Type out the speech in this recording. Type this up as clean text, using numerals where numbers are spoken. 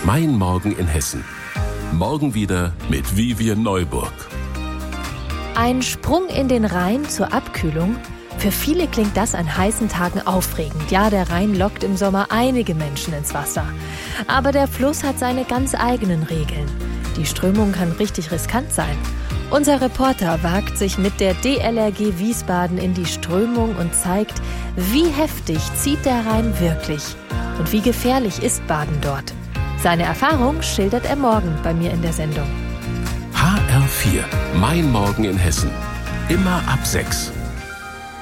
Mein Morgen in Hessen. Morgen wieder mit Vivian Neuburg. Ein Sprung in den Rhein zur Abkühlung? Für viele klingt das an heißen Tagen aufregend. Ja, der Rhein lockt im Sommer einige Menschen ins Wasser. Aber der Fluss hat seine ganz eigenen Regeln. Die Strömung kann richtig riskant sein. Unser Reporter wagt sich mit der DLRG Wiesbaden in die Strömung und zeigt, wie heftig zieht der Rhein wirklich und wie gefährlich ist Baden dort. Seine Erfahrung schildert er morgen bei mir in der Sendung. HR4, Mein Morgen in Hessen. Immer ab 6.